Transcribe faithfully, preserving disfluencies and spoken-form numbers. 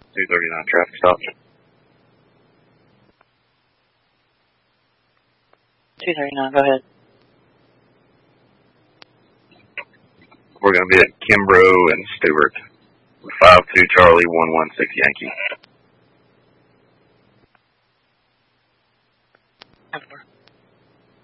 two thirty-nine traffic stop. two thirty-nine, go ahead. We're going to be at Kimbrough and Stewart. five two Charlie, one one six Yankee. Over.